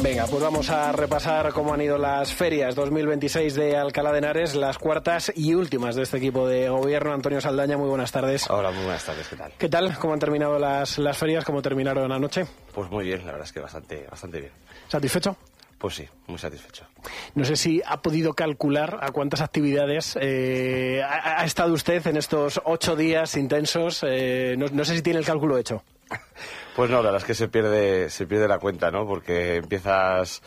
Venga, pues vamos a repasar cómo han ido las ferias 2026 de Alcalá de Henares, las cuartas y últimas de este equipo de gobierno. Antonio Saldaña, muy buenas tardes. Hola, muy buenas tardes, ¿qué tal? ¿Qué tal? ¿Cómo han terminado las ferias? ¿Cómo terminaron anoche? Pues muy bien, la verdad es que bastante bien. ¿Satisfecho? Pues sí, muy satisfecho. No sé si ha podido calcular a cuántas actividades ha estado usted en estos 8 días intensos. No sé si tiene el cálculo hecho. Pues no, la verdad es que se pierde la cuenta, ¿no? Porque empiezas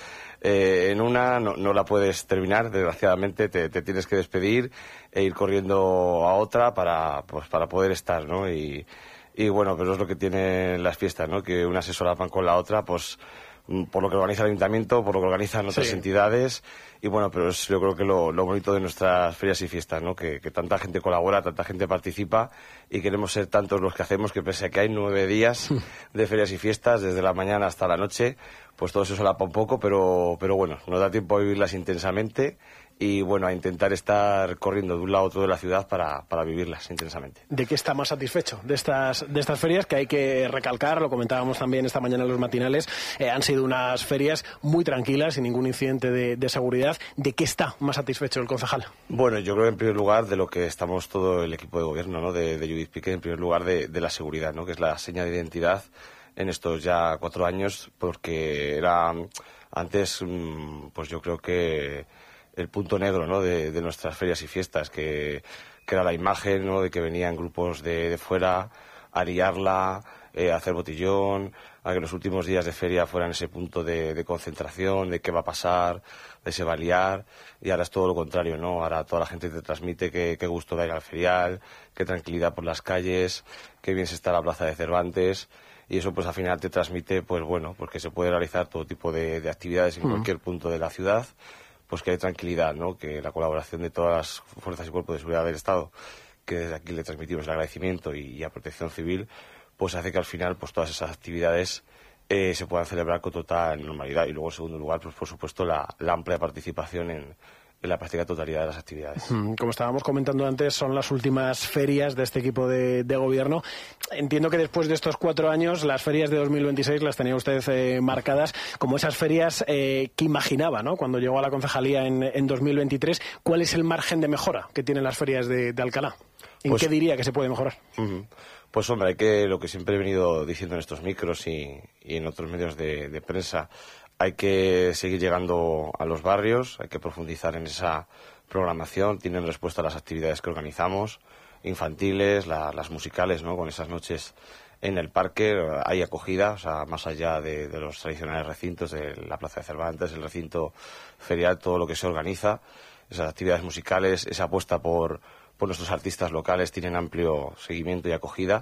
en una, no la puedes terminar, desgraciadamente, te tienes que despedir e ir corriendo a otra para poder estar, ¿no? Y bueno, pero es lo que tienen las fiestas, ¿no? Que unas se solapan con la otra, pues por lo que organiza el ayuntamiento, por lo que organizan otras entidades, y bueno, pero es yo creo que lo bonito de nuestras ferias y fiestas, ¿no? Que tanta gente colabora, tanta gente participa, y queremos ser tantos los que hacemos que pese a que hay 9 días de ferias y fiestas, desde la mañana hasta la noche, pues todo se solapa un poco, pero bueno, nos da tiempo a vivirlas intensamente, y bueno, a intentar estar corriendo de un lado a otro de la ciudad para vivirlas intensamente. ¿De qué está más satisfecho de estas ferias? Que hay que recalcar, lo comentábamos también esta mañana en los matinales, han sido unas ferias muy tranquilas, sin ningún incidente de seguridad. ¿De qué está más satisfecho el concejal? Bueno, yo creo que en primer lugar de lo que estamos todo el equipo de gobierno, ¿no? De Judith Piqué, en primer lugar de la seguridad, ¿no? Que es la seña de identidad en estos ya 4 años, porque era antes, pues yo creo que el punto negro, ¿no? de nuestras ferias y fiestas, que era la imagen, ¿no? De que venían grupos de fuera a liarla, a hacer botellón, a que los últimos días de feria fueran ese punto de concentración, de qué va a pasar, de se va a liar, y ahora es todo lo contrario, ¿no? Ahora toda la gente te transmite qué gusto da ir al ferial, qué tranquilidad por las calles, qué bien se está la plaza de Cervantes, y eso pues al final te transmite, pues bueno, porque se puede realizar todo tipo de actividades en cualquier punto de la ciudad, pues que hay tranquilidad, ¿no? Que la colaboración de todas las fuerzas y cuerpos de seguridad del Estado, que desde aquí le transmitimos el agradecimiento y a Protección Civil, pues hace que al final pues todas esas actividades se puedan celebrar con total normalidad. Y luego, en segundo lugar, pues por supuesto la amplia participación en la práctica totalidad de las actividades. Como estábamos comentando antes, son las últimas ferias de este equipo de gobierno. Entiendo que después de estos 4 años, las ferias de 2026 las tenía usted marcadas como esas ferias que imaginaba, ¿no? Cuando llegó a la concejalía en 2023. ¿Cuál es el margen de mejora que tienen las ferias de Alcalá? ¿En qué diría que se puede mejorar? Pues hombre, hay que, lo que siempre he venido diciendo en estos micros y en otros medios de prensa, hay que seguir llegando a los barrios, hay que profundizar en esa programación, tienen respuesta a las actividades que organizamos, infantiles, las musicales, ¿no? Con esas noches en el parque, hay acogida, o sea, más allá de los tradicionales recintos de la Plaza de Cervantes, el recinto ferial, todo lo que se organiza, esas actividades musicales, esa apuesta por nuestros artistas locales tienen amplio seguimiento y acogida,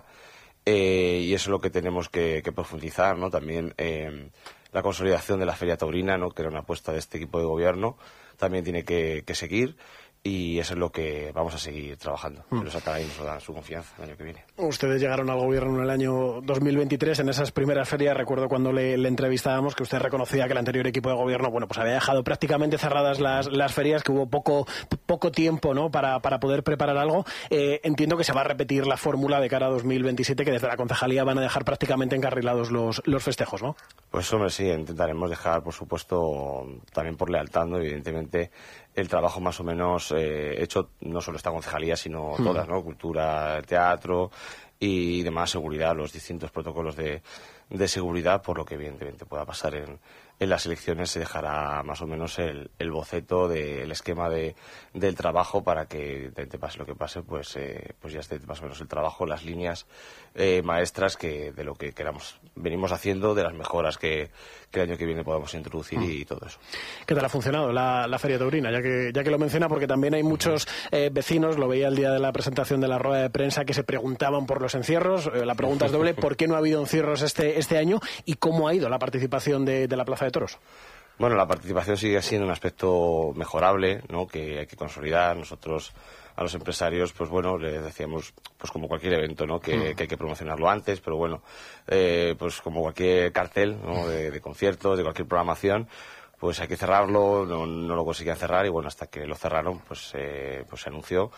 y eso es lo que tenemos que profundizar, ¿no? También la consolidación de la Feria Taurina, ¿no? Que era una apuesta de este equipo de gobierno, también tiene que seguir, y eso es lo que vamos a seguir trabajando. Los ataraínos nos dan su confianza el año que viene. Ustedes llegaron al gobierno en el año 2023, en esas primeras ferias. Recuerdo cuando le entrevistábamos que usted reconocía que el anterior equipo de gobierno, bueno, pues había dejado prácticamente cerradas las ferias, que hubo poco tiempo, ¿no? para poder preparar algo. Entiendo que se va a repetir la fórmula de cara a 2027, que desde la concejalía van a dejar prácticamente encarrilados los festejos, ¿no? Pues hombre, sí, intentaremos dejar, por supuesto, también por lealtad, ¿no? Evidentemente, el trabajo más o menos hecho, no solo esta concejalía, sino todas, ¿no? Cultura, teatro y demás, seguridad, los distintos protocolos de seguridad, por lo que evidentemente pueda pasar en las elecciones, se dejará más o menos el boceto del esquema del trabajo para que pase lo que pase, pues ya esté más o menos el trabajo, las líneas maestras de lo que venimos haciendo, de las mejoras que el año que viene podamos introducir y todo eso. ¿Qué tal ha funcionado la Feria Taurina? Ya que lo menciona, porque también hay muchos vecinos, lo veía el día de la presentación de la rueda de prensa, que se preguntaban por los encierros. La pregunta es doble: ¿por qué no ha habido encierros este año? ¿Y cómo ha ido la participación de la Plaza de Toros? Bueno, la participación sigue siendo un aspecto mejorable, ¿no? Que hay que consolidar. Nosotros a los empresarios, pues bueno, les decíamos, pues como cualquier evento, ¿no? Que hay que promocionarlo antes, pero bueno, pues como cualquier cartel, ¿no? de conciertos, de cualquier programación, pues hay que cerrarlo, no lo conseguían cerrar, y bueno, hasta que lo cerraron, pues se anunció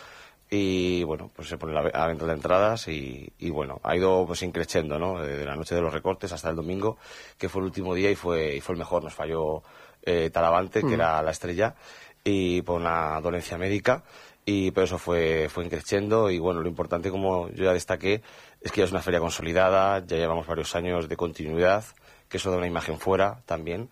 y bueno, pues se pone a la venta de entradas y bueno, ha ido pues increciendo, ¿no? De la noche de los recortes hasta el domingo, que fue el último día y fue el mejor. Nos falló Talavante, que era la estrella, y por una dolencia médica, pero eso fue increciendo. Y bueno, lo importante, como yo ya destaqué, es que ya es una feria consolidada, ya llevamos varios años de continuidad, que eso da una imagen fuera también.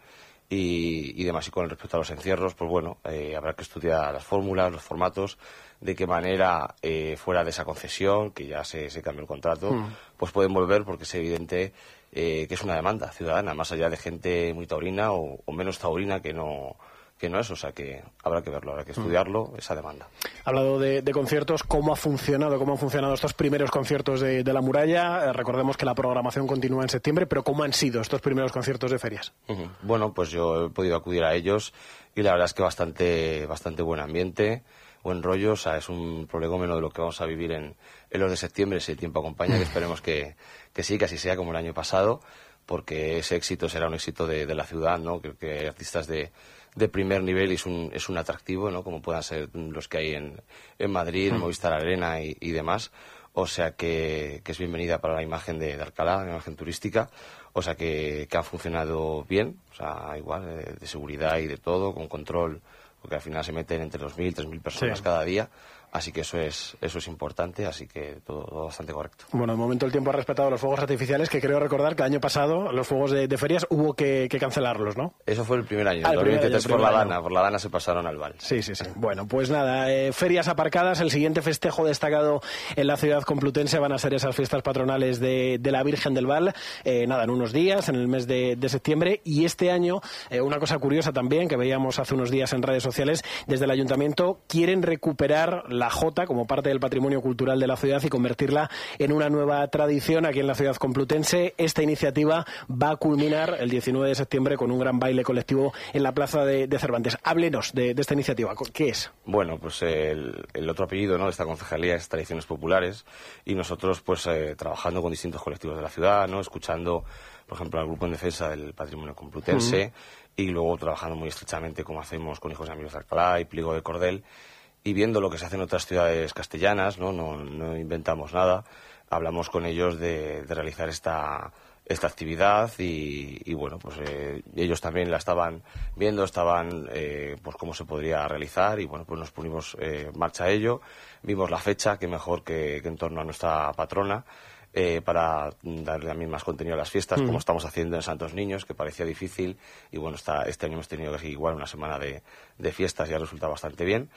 Y demás, y con respecto a los encierros, pues bueno, habrá que estudiar las fórmulas, los formatos, de qué manera fuera de esa concesión, que ya se cambió el contrato, pues pueden volver, porque es evidente que es una demanda ciudadana, más allá de gente muy taurina o menos taurina que no es, o sea que habrá que verlo, habrá que estudiarlo, esa demanda. Ha hablado de conciertos, ¿cómo han funcionado estos primeros conciertos de la muralla? Recordemos que la programación continúa en septiembre, pero ¿cómo han sido estos primeros conciertos de ferias? Bueno, pues yo he podido acudir a ellos y la verdad es que bastante buen ambiente, buen rollo, o sea, es un prolegómeno de lo que vamos a vivir en los de septiembre, si el tiempo acompaña, que esperemos que sí, que así sea como el año pasado, porque ese éxito será un éxito de la ciudad, ¿no? Creo que hay artistas de primer nivel y es un atractivo, ¿no? Como puedan ser los que hay en Madrid, en Movistar Arena y demás. O sea que es bienvenida para la imagen de Alcalá, la imagen turística. O sea que ha funcionado bien, o sea, igual, de seguridad y de todo, con control, porque al final se meten entre 2.000, 3.000 personas cada día. Así que eso es importante, así que todo bastante correcto. Bueno, de momento el tiempo ha respetado los fuegos artificiales, que creo recordar que el año pasado los fuegos de ferias hubo que cancelarlos, ¿no? Eso fue el primer año, el 2023 por la Dana se pasaron al Val. Sí. Bueno, pues nada, ferias aparcadas, el siguiente festejo destacado en la ciudad complutense van a ser esas fiestas patronales de la Virgen del Val, en unos días, en el mes de septiembre, y este año, una cosa curiosa también, que veíamos hace unos días en redes sociales, desde el Ayuntamiento quieren recuperar la Jota como parte del patrimonio cultural de la ciudad y convertirla en una nueva tradición aquí en la ciudad complutense. Esta iniciativa va a culminar el 19 de septiembre con un gran baile colectivo en la plaza de Cervantes. Háblenos de esta iniciativa. ¿Qué es? Bueno, pues el otro apellido, ¿no?, de esta concejalía es Tradiciones Populares, y nosotros pues trabajando con distintos colectivos de la ciudad, ¿no?, escuchando, por ejemplo, al Grupo en Defensa del Patrimonio Complutense, y luego trabajando muy estrechamente, como hacemos con Hijos y Amigos de Alcalá y Pliego de Cordel, y viendo lo que se hace en otras ciudades castellanas, no inventamos nada, hablamos con ellos de realizar esta actividad y bueno, pues ellos también la estaban viendo, pues cómo se podría realizar, y bueno, pues nos pusimos en marcha a ello, vimos la fecha, que mejor que en torno a nuestra patrona, para darle también más contenido a las fiestas, como estamos haciendo en Santos Niños, que parecía difícil, y bueno, este año hemos tenido casi igual una semana de fiestas y ha resultado bastante bien.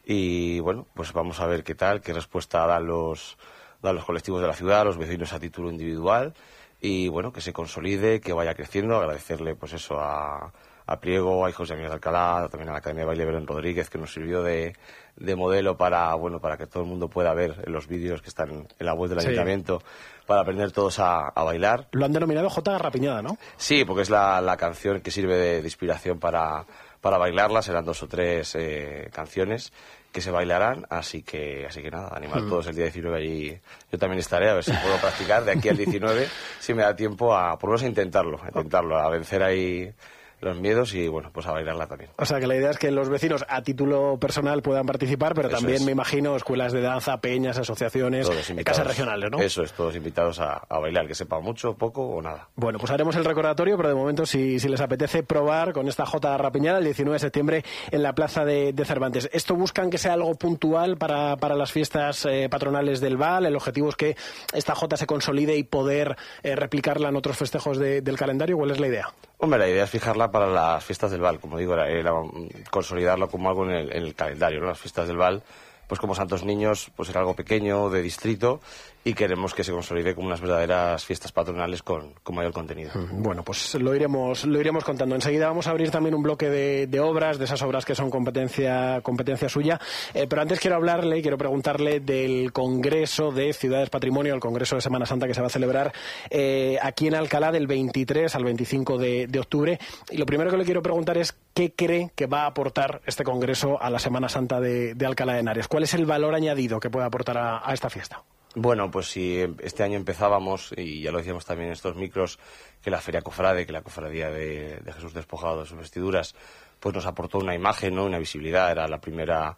Y bueno, pues vamos a ver qué respuesta dan los colectivos de la ciudad, los vecinos a título individual, y bueno, que se consolide, que vaya creciendo. Agradecerle pues eso a Pliego, a Hijos y Amigos de Alcalá, también a la Academia de Baile Belén Rodríguez, que nos sirvió de modelo para que todo el mundo pueda ver en los vídeos que están en la web del Ayuntamiento, para aprender todos a bailar. Lo han denominado Jota Garrapiñada, ¿no? Sí, porque es la canción que sirve de inspiración para bailarla. Serán 2 o 3 canciones que se bailarán, así que nada, animar todos el día 19 allí. Yo también estaré, a ver si puedo practicar de aquí al 19, si me da tiempo por lo menos a intentarlo, a vencer ahí los miedos y bueno, pues a bailarla también. O sea que la idea es que los vecinos a título personal puedan participar, pero eso también me imagino escuelas de danza, peñas, asociaciones, casas regionales, ¿no? Eso es, todos invitados a bailar, que sepan mucho, poco o nada. Bueno, pues haremos el recordatorio, pero de momento si les apetece probar con esta Jota Garrapiñada el 19 de septiembre en la plaza de Cervantes. ¿Esto buscan que sea algo puntual para las fiestas patronales del Val? ¿El objetivo es que esta Jota se consolide y poder replicarla en otros festejos del calendario? ¿Cuál es la idea? Hombre, la idea es fijarla para las fiestas del Val, como digo, era consolidarlo como algo en el calendario, ¿no? Las fiestas del Val, pues como Santos Niños, pues era algo pequeño, de distrito, y queremos que se consolide como unas verdaderas fiestas patronales con mayor contenido. Bueno, pues lo iremos contando. Enseguida vamos a abrir también un bloque de obras, de esas obras que son competencia suya, pero antes quiero preguntarle del Congreso de Ciudades Patrimonio, el Congreso de Semana Santa que se va a celebrar aquí en Alcalá del 23 al 25 de octubre, y lo primero que le quiero preguntar es ¿qué cree que va a aportar este Congreso a la Semana Santa de Alcalá de Henares? ¿Cuál es el valor añadido que puede aportar a esta fiesta? Bueno, pues si este año empezábamos, y ya lo decíamos también en estos micros, que la Feria Cofrade, que la cofradía de Jesús despojado de sus vestiduras, pues nos aportó una imagen, ¿no?, una visibilidad. Era la primera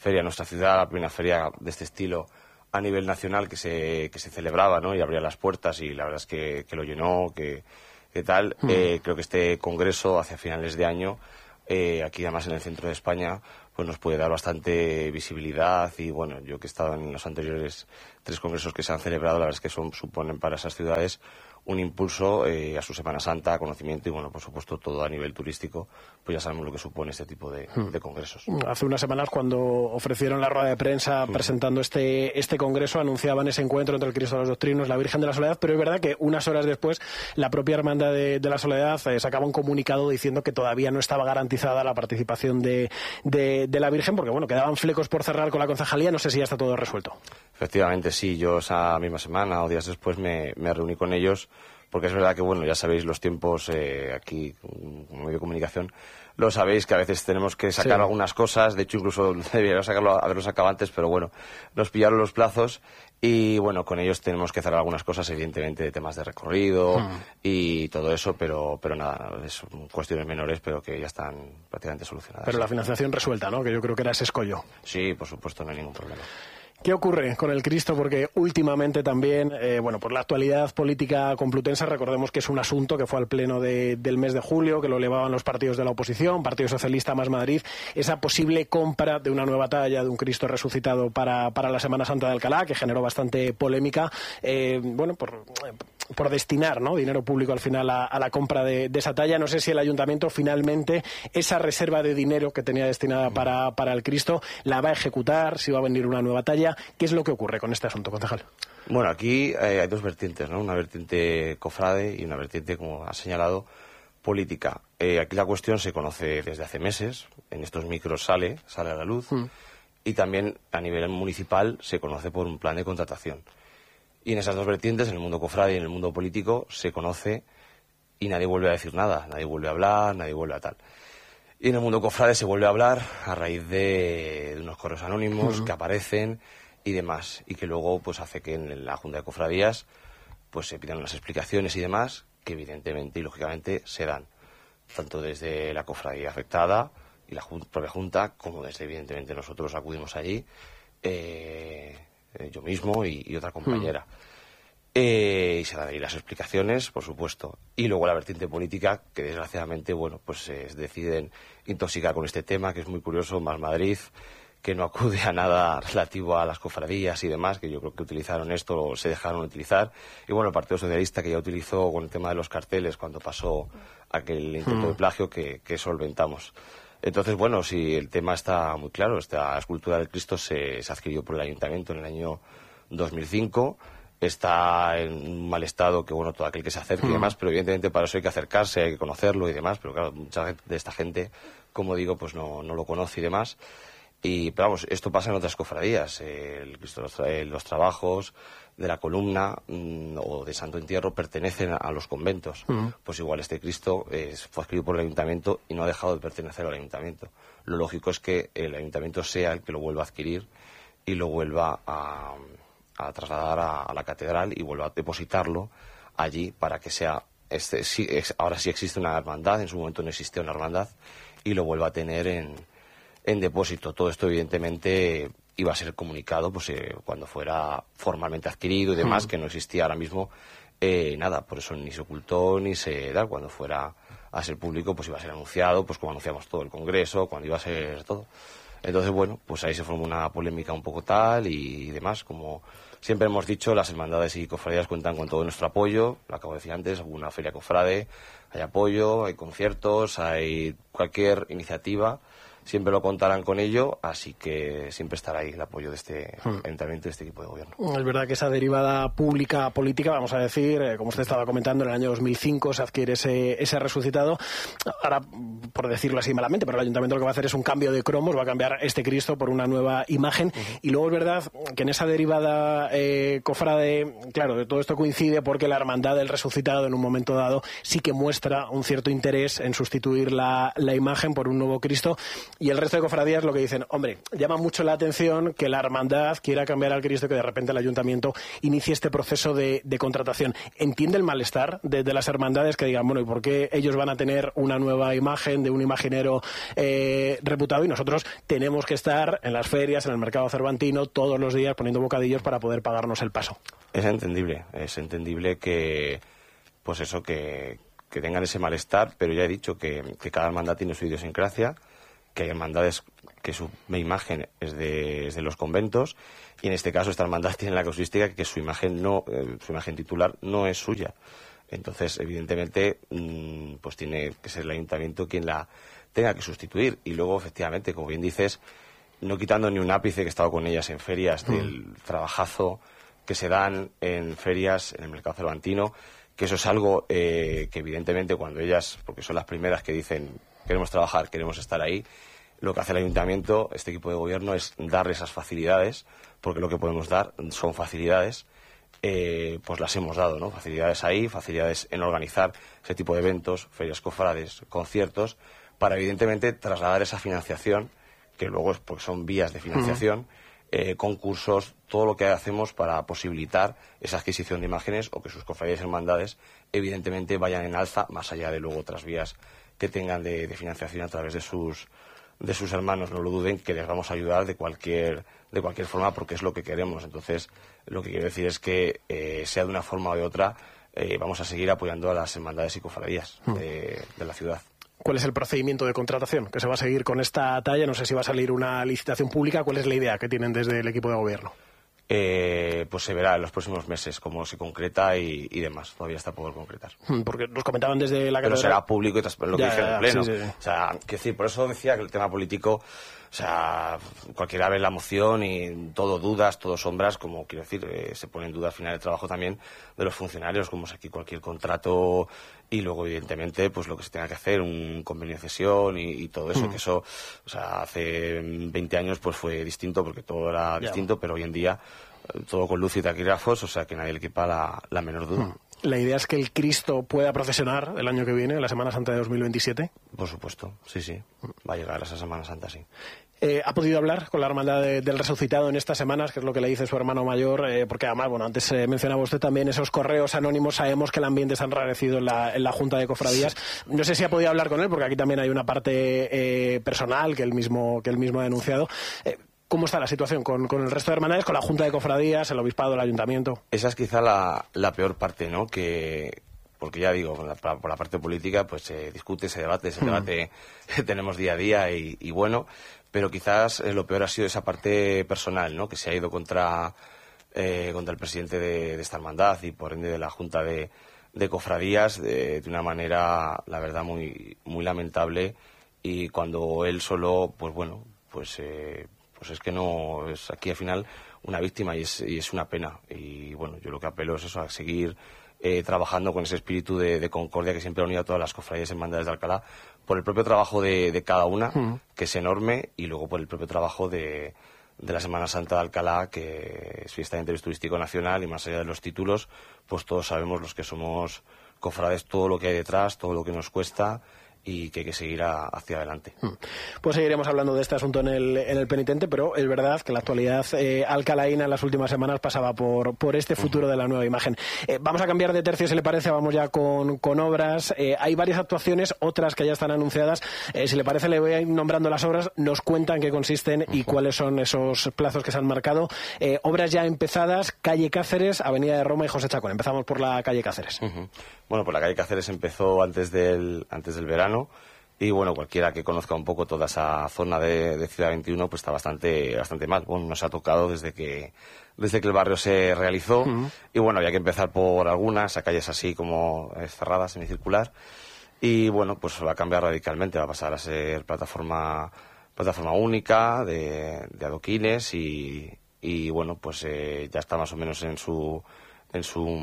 feria en nuestra ciudad, la primera feria de este estilo a nivel nacional que se celebraba, ¿no? Y abría las puertas, y la verdad es que lo llenó, que tal. Creo que este congreso hacia finales de año, aquí además en el centro de España, pues nos puede dar bastante visibilidad. Y bueno, yo que he estado en los anteriores 3 congresos que se han celebrado, la verdad es que suponen para esas ciudades un impulso a su Semana Santa, conocimiento y, bueno, por supuesto, todo a nivel turístico, pues ya sabemos lo que supone este tipo de congresos. Hace unas semanas, cuando ofrecieron la rueda de prensa presentando este congreso, anunciaban ese encuentro entre el Cristo de los Doctrinos y la Virgen de la Soledad, pero es verdad que unas horas después la propia Hermandad de la Soledad sacaba un comunicado diciendo que todavía no estaba garantizada la participación de la Virgen, porque, bueno, quedaban flecos por cerrar con la concejalía. No sé si ya está todo resuelto. Efectivamente, sí. Yo esa misma semana o días después me reuní con ellos, porque es verdad que, bueno, ya sabéis los tiempos aquí, como medio de comunicación, lo sabéis que a veces tenemos que sacar algunas cosas. De hecho, incluso deberíamos haberlo sacado antes, pero bueno, nos pillaron los plazos y, bueno, con ellos tenemos que cerrar algunas cosas, evidentemente, de temas de recorrido y todo eso, pero nada, son cuestiones menores, pero que ya están prácticamente solucionadas. Pero la financiación resuelta, ¿no? Que yo creo que era ese escollo. Sí, por supuesto, no hay ningún problema. ¿Qué ocurre con el Cristo? Porque últimamente también, por la actualidad política complutense, recordemos que es un asunto que fue al pleno del mes de julio, que lo elevaban los partidos de la oposición, Partido Socialista más Madrid, esa posible compra de una nueva talla de un Cristo resucitado para la Semana Santa de Alcalá, que generó bastante polémica, por destinar, ¿no?, dinero público al final a la compra de esa talla. No sé si el Ayuntamiento finalmente esa reserva de dinero que tenía destinada para el Cristo la va a ejecutar, si va a venir una nueva talla. ¿Qué es lo que ocurre con este asunto, concejal? Bueno, aquí hay 2 vertientes, ¿no? Una vertiente cofrade y una vertiente, como ha señalado, política. Aquí la cuestión se conoce desde hace meses, en estos micros sale a la luz, y también a nivel municipal se conoce por un plan de contratación. Y en esas 2 vertientes, en el mundo cofrade y en el mundo político, se conoce y nadie vuelve a decir nada, nadie vuelve a hablar, nadie vuelve a tal. Y en el mundo cofrade se vuelve a hablar a raíz de unos correos anónimos que aparecen y demás, y que luego pues hace que en la Junta de Cofradías pues se pidan unas explicaciones y demás, que evidentemente y lógicamente se dan, tanto desde la cofradía afectada y la propia Junta, como desde, evidentemente, nosotros acudimos allí, yo mismo y otra compañera. Y se dan ahí las explicaciones, por supuesto. Y luego la vertiente política, que desgraciadamente, bueno, pues se deciden intoxicar con este tema, que es muy curioso, más Madrid, que no acude a nada relativo a las cofradías y demás, que yo creo que utilizaron esto o se dejaron utilizar. Y bueno, el Partido Socialista, que ya utilizó con el tema de los carteles cuando pasó aquel intento de plagio que solventamos. Entonces, bueno, sí, el tema está muy claro. Esta escultura del Cristo se adquirió por el Ayuntamiento en el año 2005. Está en un mal estado que, bueno, todo aquel que se acerque y demás, pero evidentemente para eso hay que acercarse, hay que conocerlo y demás, pero claro, mucha gente de esta gente, como digo, pues no lo conoce y demás. Pero vamos, esto pasa en otras cofradías. Los trabajos de la columna o de Santo Entierro pertenecen a los conventos. Pues igual este Cristo fue adquirido por el Ayuntamiento y no ha dejado de pertenecer al Ayuntamiento. Lo lógico es que el Ayuntamiento sea el que lo vuelva a adquirir y lo vuelva a trasladar a la catedral y vuelva a depositarlo allí para que sea... ahora sí existe una hermandad, en su momento no existía una hermandad, y lo vuelva a tener en depósito. Todo esto, evidentemente, iba a ser comunicado pues cuando fuera formalmente adquirido y demás, que no existía ahora mismo nada. Por eso ni se ocultó ni se da. Cuando fuera a ser público, pues iba a ser anunciado, pues como anunciamos todo el Congreso, cuando iba a ser todo. Entonces, bueno, pues ahí se formó una polémica un poco tal y demás. Como siempre hemos dicho, las hermandades y cofradías cuentan con todo nuestro apoyo. Lo acabo de decir antes, alguna feria cofrade, hay apoyo, hay conciertos, hay cualquier iniciativa. Siempre lo contarán con ello, así que siempre estará ahí el apoyo de este ayuntamiento y de este equipo de gobierno. Es verdad que esa derivada pública, política, vamos a decir, como usted estaba comentando, en el año 2005 se adquiere ese resucitado. Ahora, por decirlo así malamente, pero el ayuntamiento lo que va a hacer es un cambio de cromos, va a cambiar este Cristo por una nueva imagen. Y luego es verdad que en esa derivada cofrade, claro, de todo esto coincide porque la hermandad del resucitado en un momento dado sí que muestra un cierto interés en sustituir la imagen por un nuevo Cristo. Y el resto de cofradías lo que dicen, hombre, llama mucho la atención que la hermandad quiera cambiar al Cristo, que de repente el ayuntamiento inicie este proceso de contratación. ¿Entiende el malestar de las hermandades que digan, bueno, ¿y por qué ellos van a tener una nueva imagen de un imaginero reputado y nosotros tenemos que estar en las ferias, en el mercado cervantino, todos los días poniendo bocadillos para poder pagarnos el paso? Es entendible que, pues eso, que tengan ese malestar, pero ya he dicho que cada hermandad tiene su idiosincrasia, que hay hermandades que su imagen es de los conventos, y en este caso esta hermandad tiene la casuística que su imagen titular no es suya. Entonces, evidentemente, pues tiene que ser el ayuntamiento quien la tenga que sustituir. Y luego, efectivamente, como bien dices, no quitando ni un ápice, que he estado con ellas en ferias, del trabajazo que se dan en ferias, en el mercado cervantino, que eso es algo que evidentemente cuando ellas, porque son las primeras que dicen queremos trabajar, queremos estar ahí, lo que hace el ayuntamiento, este equipo de gobierno, es darle esas facilidades, porque lo que podemos dar son facilidades, pues las hemos dado, ¿no? Facilidades ahí, facilidades en organizar ese tipo de eventos, ferias cofrades, conciertos, para evidentemente trasladar esa financiación, que luego porque son vías de financiación, concursos, todo lo que hacemos para posibilitar esa adquisición de imágenes o que sus cofradías y hermandades evidentemente vayan en alza, más allá de luego otras vías que tengan de financiación a través de sus hermanos. No lo duden, que les vamos a ayudar de cualquier forma, porque es lo que queremos. Entonces, lo que quiero decir es que, sea de una forma o de otra, vamos a seguir apoyando a las hermandades y cofradías de la ciudad. ¿Cuál es el procedimiento de contratación que se va a seguir con esta talla? No sé si va a salir una licitación pública. ¿Cuál es la idea que tienen desde el equipo de gobierno? Pues se verá en los próximos meses cómo se concreta y demás. Todavía está por concretar. Porque nos comentaban desde la Pero será público y lo que dije en el Pleno. Sí. O sea, quiero decir, por eso decía que el tema político, o sea, cualquiera ve la moción y todo dudas, todo sombras, como quiero decir, se pone en duda al final el trabajo también de los funcionarios, como es aquí cualquier contrato, y luego evidentemente pues lo que se tenga que hacer, un convenio de cesión y todo eso, que eso, o sea, hace 20 años pues fue distinto porque todo era distinto, pero hoy en día todo con luz y taquígrafos, o sea que nadie le quepa la menor duda. ¿La idea es que el Cristo pueda procesionar el año que viene, la Semana Santa de 2027? Por supuesto, sí. Va a llegar esa Semana Santa, sí. ¿Ha podido hablar con la Hermandad del Resucitado en estas semanas, que es lo que le dice su hermano mayor? Porque además, bueno, antes mencionaba usted también esos correos anónimos, sabemos que el ambiente se ha enrarecido en la Junta de Cofradías. No sé si ha podido hablar con él, porque aquí también hay una parte personal que él mismo ha denunciado. ¿Cómo está la situación con el resto de hermandades, con la Junta de Cofradías, el Obispado, el Ayuntamiento? Esa es quizá la peor parte, ¿no? Porque ya digo, por la parte política pues se discute, ese debate tenemos día a día y bueno, pero quizás lo peor ha sido esa parte personal, ¿no? Que se ha ido contra el presidente de esta hermandad y por ende de la Junta de Cofradías de una manera, la verdad, muy, muy lamentable, y cuando él solo, pues bueno, pues es que no es aquí al final una víctima y es una pena. Y bueno, yo lo que apelo es eso, a seguir trabajando con ese espíritu de concordia que siempre ha unido a todas las cofradías y hermandades de Alcalá, por el propio trabajo de cada una, que es enorme, y luego por el propio trabajo de la Semana Santa de Alcalá, que es fiesta de interés turístico nacional, y más allá de los títulos, pues todos sabemos los que somos cofrades todo lo que hay detrás, todo lo que nos cuesta, y que hay que seguir hacia adelante. Pues seguiremos hablando de este asunto en el penitente, pero es verdad que la actualidad alcalaína en las últimas semanas pasaba por este futuro de la nueva imagen. Vamos a cambiar de tercio, si le parece, vamos ya con obras. Hay varias actuaciones, otras que ya están anunciadas. Si le parece, le voy a ir nombrando las obras, nos cuentan qué consisten y cuáles son esos plazos que se han marcado. Obras ya empezadas: calle Cáceres, Avenida de Roma y José Chacón. Empezamos por la calle Cáceres. Bueno, pues la calle Cáceres empezó antes del verano. Y bueno, cualquiera que conozca un poco toda esa zona de Ciudad 21 pues está bastante mal. Bueno, nos ha tocado desde que el barrio se realizó. Y bueno, había que empezar por algunas, a calles así como cerradas, semicircular. Y bueno, pues va a cambiar radicalmente, va a pasar a ser plataforma única de adoquines y bueno, pues ya está más o menos en su en su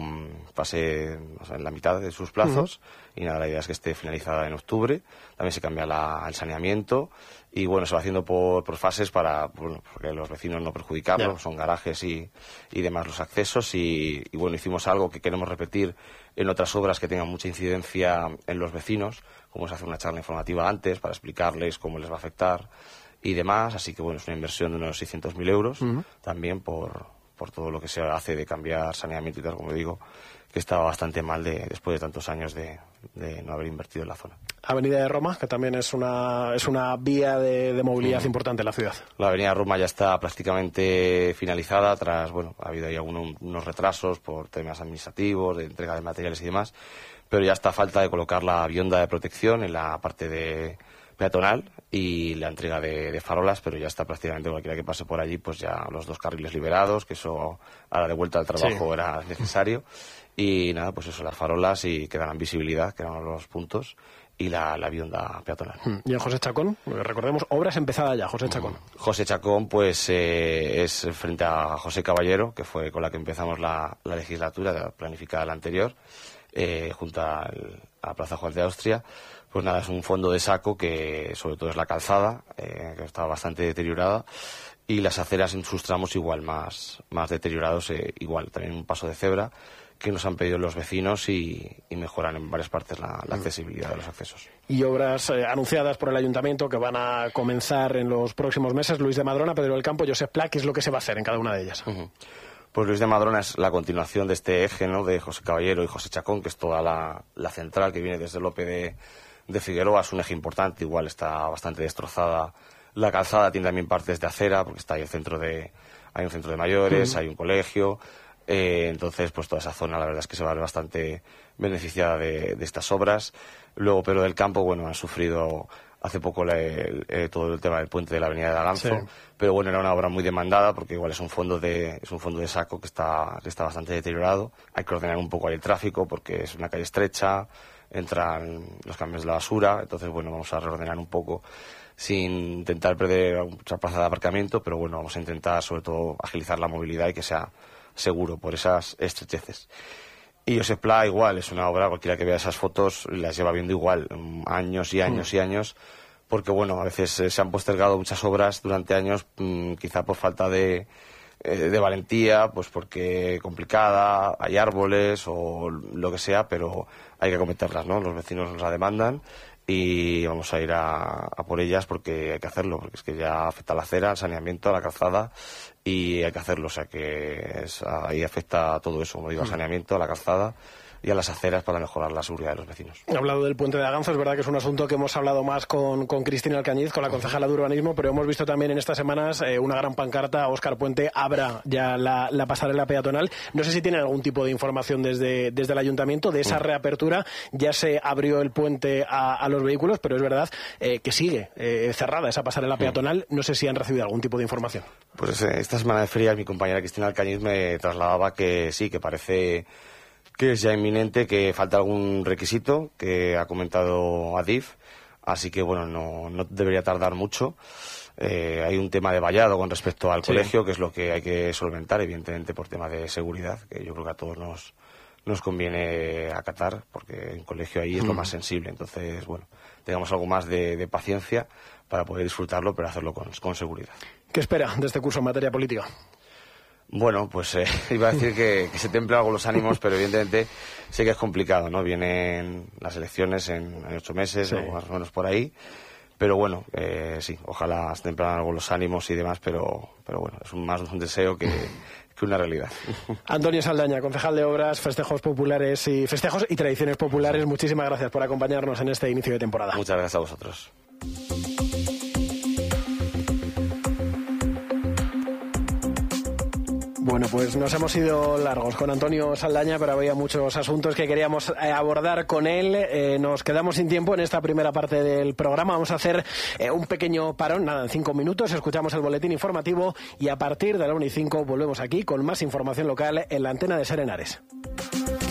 fase, o sea, en la mitad de sus plazos, y nada, la idea es que esté finalizada en octubre. También se cambia el saneamiento y bueno, se va haciendo por fases para porque los vecinos no perjudicarlos, son garajes y demás los accesos y bueno, hicimos algo que queremos repetir en otras obras que tengan mucha incidencia en los vecinos, como es hacer una charla informativa antes para explicarles cómo les va a afectar y demás, así que bueno, es una inversión de unos 600.000 euros también por todo lo que se hace de cambiar saneamiento y tal, como digo, que estaba bastante mal después de tantos años de no haber invertido en la zona. Avenida de Roma, que también es una vía de movilidad importante en la ciudad. La Avenida de Roma ya está prácticamente finalizada, ha habido ahí unos retrasos por temas administrativos, de entrega de materiales y demás, pero ya está a falta de colocar la bionda de protección en la parte de peatonal y la entrega de farolas, pero ya está prácticamente cualquiera que pase por allí, pues ya los 2 carriles liberados, que eso a la de vuelta al trabajo era necesario. Y nada, pues eso, las farolas y que darán visibilidad, que eran los puntos, y la bionda peatonal. ¿Y en José Chacón? Recordemos, obras empezadas ya, José Chacón. José Chacón, pues es frente a José Caballero, que fue con la que empezamos la legislatura, planificada la anterior, junto a Plaza Juan de Austria. Pues nada, es un fondo de saco que sobre todo es la calzada, que está bastante deteriorada, y las aceras en sus tramos igual, más deteriorados, igual, también un paso de cebra, que nos han pedido los vecinos y mejoran en varias partes la accesibilidad de los accesos. Y obras anunciadas por el Ayuntamiento que van a comenzar en los próximos meses, Luis de Madrona, Pedro del Campo, Josep Pla, ¿qué es lo que se va a hacer en cada una de ellas? Pues Luis de Madrona es la continuación de este eje, ¿no?, de José Caballero y José Chacón, que es toda la central que viene desde Lope de Figueroa, es un eje importante, igual está bastante destrozada. La calzada tiene también partes de acera, porque está ahí hay un centro de mayores, hay un colegio, entonces pues toda esa zona la verdad es que se va a ver bastante beneficiada de estas obras. Luego Pedro del Campo, bueno, han sufrido hace poco todo el tema del puente de la avenida de Aganzo, pero bueno, era una obra muy demandada porque igual es un fondo de saco que está bastante deteriorado. Hay que ordenar un poco ahí el tráfico porque es una calle estrecha, entran los camiones de la basura, entonces bueno, vamos a reordenar un poco sin intentar perder mucha plaza de aparcamiento, pero bueno, vamos a intentar sobre todo agilizar la movilidad y que sea seguro por esas estrecheces. Y Josep Pla igual, es una obra, cualquiera que vea esas fotos las lleva viendo igual, años y años y años, porque bueno, a veces se han postergado muchas obras durante años, quizá por falta de valentía, pues porque complicada, hay árboles o lo que sea, pero hay que acometerlas, ¿no? Los vecinos nos la demandan y vamos a ir a por ellas porque hay que hacerlo, porque es que ya afecta a la acera, al saneamiento, a la calzada y hay que hacerlo, o sea que ahí afecta a todo eso, como digo, al saneamiento, a la calzada y a las aceras para mejorar la seguridad de los vecinos. He hablado del puente de Aganzo, es verdad que es un asunto que hemos hablado más con Cristina Alcañiz, con la concejala de urbanismo, pero hemos visto también en estas semanas una gran pancarta, Óscar Puente abra ya la pasarela peatonal. No sé si tienen algún tipo de información desde el ayuntamiento de esa reapertura. Ya se abrió el puente a los vehículos, pero es verdad que sigue cerrada esa pasarela peatonal. No sé si han recibido algún tipo de información. Pues esta semana de ferias mi compañera Cristina Alcañiz me trasladaba que sí, que parece que es ya inminente, que falta algún requisito que ha comentado Adif, así que bueno, no debería tardar mucho. Hay un tema de vallado con respecto al colegio, que es lo que hay que solventar, evidentemente por tema de seguridad, que yo creo que a todos nos conviene acatar, porque en colegio ahí es lo más sensible. Entonces, bueno, tengamos algo más de paciencia para poder disfrutarlo, pero hacerlo con seguridad. ¿Qué espera de este curso en materia política? Bueno, pues iba a decir que se templen algo los ánimos, pero evidentemente sé que es complicado, ¿no? Vienen las elecciones en 8 meses o más o menos por ahí, pero bueno, sí, ojalá se templen algo los ánimos y demás, pero bueno, es más un deseo que una realidad. Antonio Saldaña, concejal de Obras, Festejos y Tradiciones Populares, muchísimas gracias por acompañarnos en este inicio de temporada. Muchas gracias a vosotros. Bueno, pues nos hemos ido largos con Antonio Saldaña, pero había muchos asuntos que queríamos abordar con él. Nos quedamos sin tiempo en esta primera parte del programa. Vamos a hacer un pequeño parón, en 5 minutos. Escuchamos el boletín informativo y a partir de la 1:05 volvemos aquí con más información local en la antena de Ser Henares.